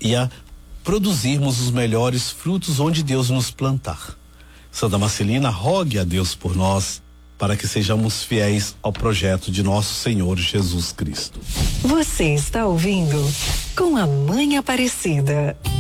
e a produzirmos os melhores frutos onde Deus nos plantar. Santa Marcelina, rogue a Deus por nós, para que sejamos fiéis ao projeto de nosso Senhor Jesus Cristo. Você está ouvindo Com a Mãe Aparecida.